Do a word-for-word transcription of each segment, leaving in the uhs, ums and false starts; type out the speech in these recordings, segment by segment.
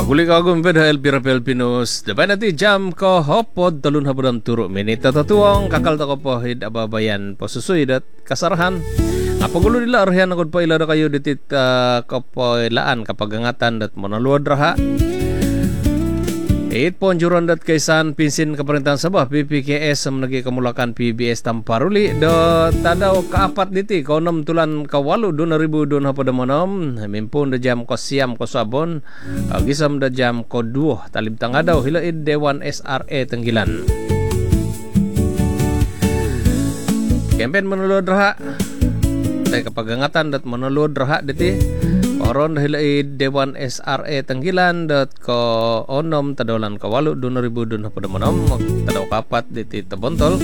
Paguli ka gumpid ha Elvira Pilipinos. Dapat nanti jam ko hopod talun habudam turo minit tatuang kakal ta ko po hid ababayan po susuy dat kasarahan. Nga pagulo nila arhian agud pa ila kayo ditit uh, ko po laan kapag angatan dat monaluod raha. eight pon juron dat kaysan pinsin kaparintahan Sabah P P K S am nagi kamulakan P B S Tamparuli do tadaw kaapat diti kaunom tulan kawalo dua ribu don hapada monom mimpun da jam ko siam ko sabon gisam da jam ko duo talib tangadaw hilaid Dewan S R A Tenggilan. Kempen menulod raha tay kapagangatan dat menulod raha diti Oron dahil Dewan S R A Tenggilan dot ko onom tadolan kawalo dua ribu dun pada monom tadaw kapat diti tabontol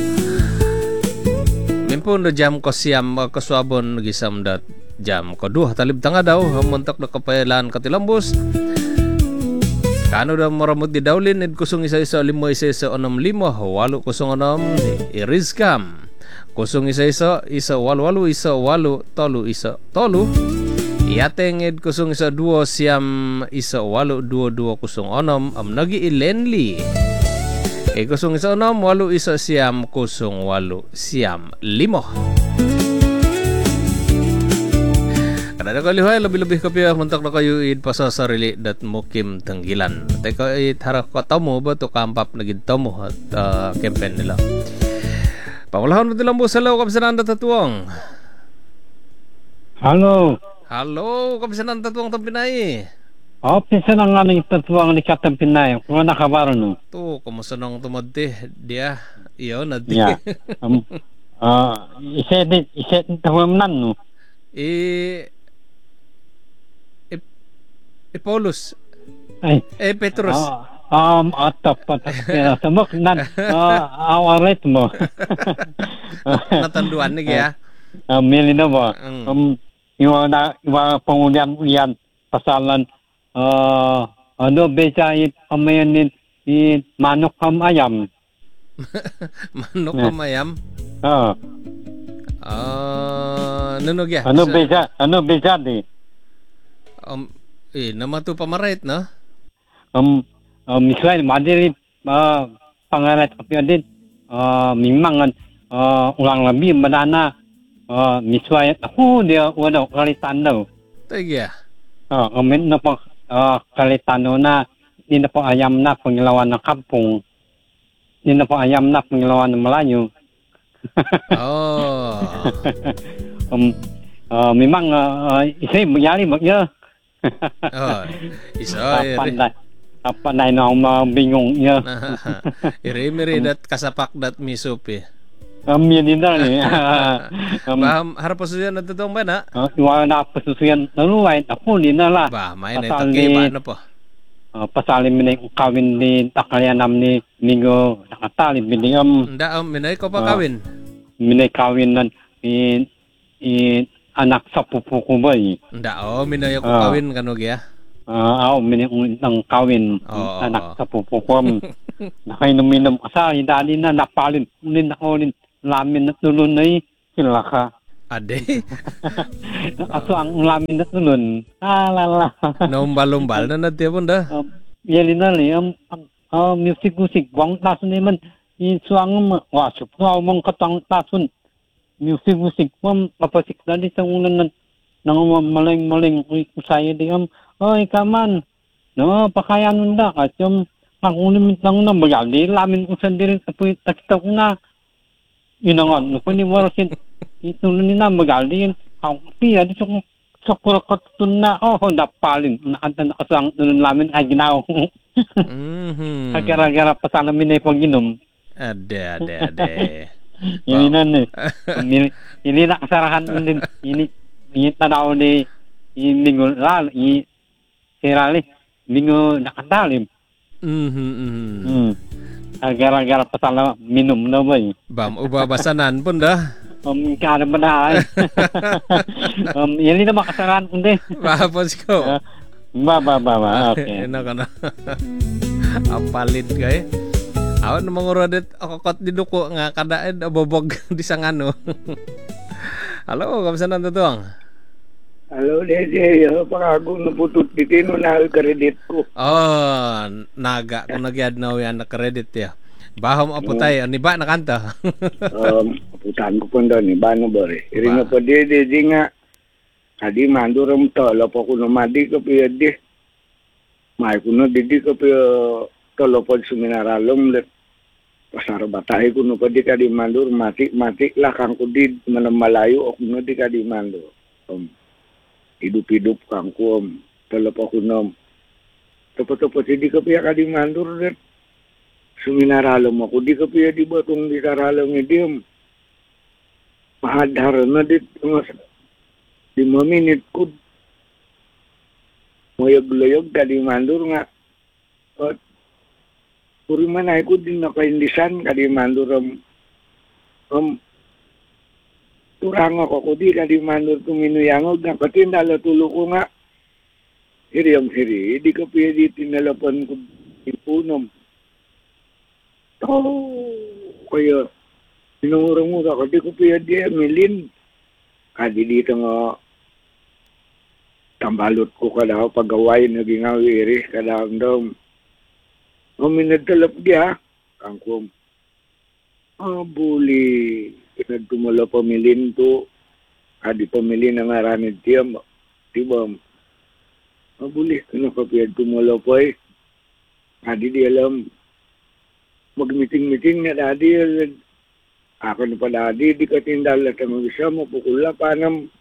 mimpun do jam ko siam ko suabon gisam dat jam ko duh talib tangadaw montok do kapayalan katilambus kano da maramut di daulin id kusung isa isa limo isa isa onom limo walo kusung onom irizkam kusung isa isa isa walu walu isa walu tolu isa tolu Yatenged kusung isa duo siam isa walu duo duo kusung onom am nagi ilenli. E kusung isa onom walu isa siam kusung walu siam limo. Kada ko lihoy lebih-lebih kapiah mentok na kayo id pasasarili dat mukim Tenggilan. Teko it harak ko tamo ba to kampap nagid tamo at uh, campaign nila. Pangulahon mo tilambo sa law kapsanan tatuang. Halo. Halo, kapisanan tatuang tampinay. Oh, pinsan ang aming tatuang ni Katampinay. Kung nakabaro no. To, kumusta nang tumadti dia? Iyo, nadi. Yeah. Um, uh, isedit, isedit tawamnan no. I... I... Ipolus. Ay. Eh, Petrus. Uh, um, atap, atap. Samok nan, uh, awarit mo. Natanduan ni kaya? Uh, Milino mo. Mm. Um, yung na yung pangulian yan pasalan uh, ano besa it amayan ni it manok kam ayam manok kam ayam ah ah nunog ya ano besa ano besa di um eh nama tu pamarait no um uh, misalnya madiri uh, pangalat kapya din uh, mimangan uh, ulang lebih madana Uh, misway ako dia wala kalitan daw. Tagya. Ah, uh, amen na po uh, kalitan na hindi na po ayam na pangilawan ng kampung. Hindi na po ayam na pangilawan ng Malayo. Oh. um uh, memang uh, isa magyari magya. Oh. Isa pandai. Apa na ino ang bingong niya. Ire-mire dat kasapak dat misupi. Um, yan din na ni. Baham harap pasuyan na tutong ba na? Uh, iwa na pasuyan na luway. Ako din na la. Bah, may na itakay ba ano po? Uh, pasalin mo na yung kawin ni takalianam ni Mingo nakatali. Binigam. Nda, um, minay ko pa kawin? Uh, minay kawin na in, in, anak sa pupo ko ba eh. Nda, oh, minay ko uh, kawin kanog ya? Ah, uh, oh, minay ng kawin. Oh, anak oh. sa pupo ko. Nakainom-inom asali. Dali na napalin. Unin ako unin. Lamin na tulun ay sila ka. Ade. Aso ang lamin na tulun. Ah, lala. Naumbal-umbal na natin po da. Um, yali na li. Um, uh, music-music. Wang tasun naman. Isuang mo. Wasip. Wow, mong katang tasun. Music-music. Um, papasik na di sa ulan na. Nang maling-maling. Usaya di. Um, oy, kaman. No, pakayan mo na. Kasi um, nakulimit lang na. Mayali. Lamin ko sa diri. Tapos takita ko na. Yun na nga, nukuni mo rin ituloy na magalin. Ang piya, di sa kurakotun na, oh, napalin. Nakanta na kasi ang tulun namin ay ginawa ko. Mm-hmm. Kagara-gara pa sana minay pang ginom. Ade, ade, ade. Yun na na. Ini na kasarahan din. Ini, ini tanaw ni Mingo Lal, ini sirali. Mingo nakatalim. Mm-hmm, mm-hmm. Hmm. Gara-gara pasal minum na ba eh. Bam, ubabasanan pun dah. Um, kada ba na ay. um, yan din na makasaran kundi. Bahapos ko. Uh, ba, ba, ba, ba. Okay. Ina ka na. Apalit ka eh. Awan na mga rodet, ako kot di duko nga kadain abobog di sangano. Halo, kamusta na tutuang? Halo Dede, ya pagago na putut ditino na kredit ko. Oh, naga kung nagyad na yan na credit ya. Bahom apo tayo, ni ba nakanta? Um, putan ko pun doon, iba na ba rin. Iri na pa Dede, di nga, adi manduram to, lapo ko na madi ka piya di. May ko na didi ka piya tolopod suminaralom let. Pasar batay ko na pa di ka di mandur, mati-mati lah kang ko di malayo, o kuno di ka di mandur. Um, hidup-hidup kang ko, um, tolop ako na. Tapos-tapos, hindi ka piya ka di mandur let. Suminaralom ako, di ka piya di ba itong di karalom ni Diyam. Mahadhara na dit, lima minit ko. Mayag-layag ka di mandur nga. At puri manay ko din nakaindisan ka di mandur am um, turang ako ko di ka di mandur tuminuyangog nga katindala tulo ko nga. Hiri ang hiri, di ka piya di tinalapan ko ipunom. Oh, kaya sinungurang mo ka, di ko piya di milin. Kadi dito nga tambalot ko kada pagaway naging awiri kada daw. Uminad talap dia, kangkum. Ah, buli. Pinagtumula pamilin to. Kadi pamilin ng aranid tiyam. Diba? Ah, buli. Ano ka pinagtumula po eh. Kadi di alam. Mag-meeting-meeting na dadi. Ako na pa dadi. Di ka tindal at ang isa mo. Pukula pa nam.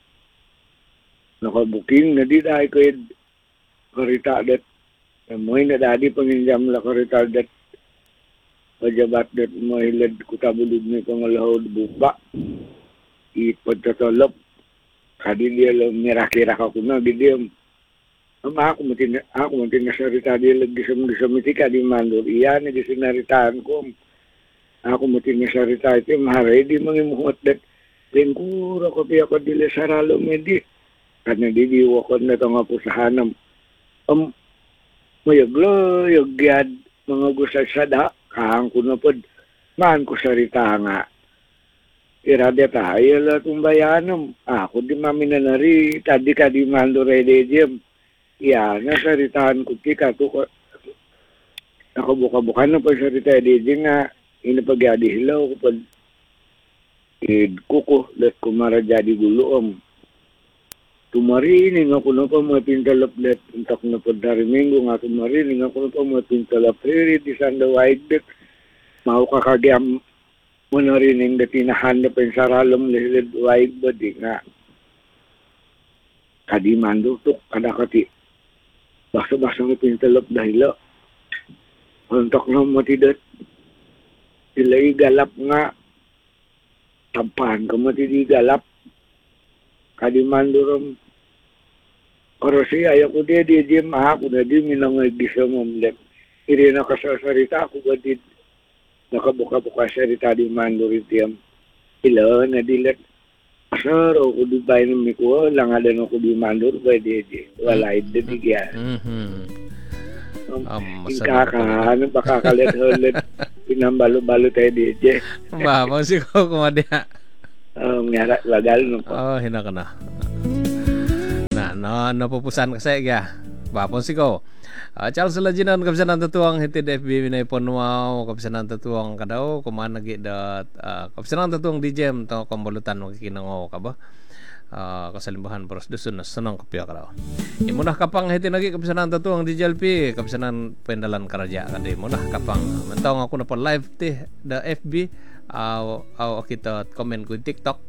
Nakabuking na di dahil kayo. Karita dat. Mo'y na dadi panginjam la karita dat. Pajabat dat mo'y lad kutabulod ni pangalahod buba. Ipagtatolop. Kadi dia lang mirakira ka ko na. Gidi ang ama ako matin ako matin na sarita dia lang gisam-gisam iti ka di mandur. Iyan di sinaritaan ko. Ako matin na sarita iti maharay di mangimuhot dat. Lingkura ko piya ko dili saralo medi. Kana di diwa ko na ito nga po sa hanam. Um, mayaglo, yagyad, mga gusay sada, kahang ko na po, maan ko sarita nga. Irada tayo la tumbayanam. Ako di mami na nari, tadi ka di mando rededium. Iya, na saritaan ko tika to ko. Ako buka-buka na pa sarita ededium nga, inapagyadi hilaw ko pa. Id kuko, let kumara jadi guluom. Tumarining ako na pa mga pintalaplet. Untak na pa dari minggo nga tumarining ako na pa mga pintalaplet. Di sanda wide bet. Mau kakagiam mo narining na tinahan na pa yung saralom lihilid wide ba di nga. Kadimando to kada kati. Basta-basta nga pintalap dahil. Untak na matidat. Sila galap nga. Tampahan ka matidi galap. Kadimando ram. Oro siya, ayaw ko di, di, di, maha ko na di, minangay di sa mamlep. Hindi nakasasarita ako ba di, nakabuka-buka sarita di mando rin tiyam. Ilo, na dilat. Asar, ako di bayan ng miko, langalan ako di mando rin ba di, di. Wala, di, di, kaya. Ikaka, ano ba kakalit-hulit, pinambalo-balo tayo di, di. Ba, masih ko kumadya. Um, ngara, lagal no po. Oh, hina ka na. Na, no, napupusan kasi ya. Bapon si ko. Uh, Charles Lajinan, kapisan ng tatuang hitid F B Minay Ponwao, kapisan ng tatuang kadaw, kumaan nagi dat, uh, kapisan ng tatuang D J M, to kumbulutan, makikinangaw ka ba? Uh, kasalimbahan, paros dusun na sunang kapya ka daw. Imunah kapang hitid nagi, kapisan ng tatuang D J L P, kapisan ng pendalan karaja, kadi munah kapang, mantawang ako na po live ti, da F B, aw uh, uh, kita comment ko TikTok,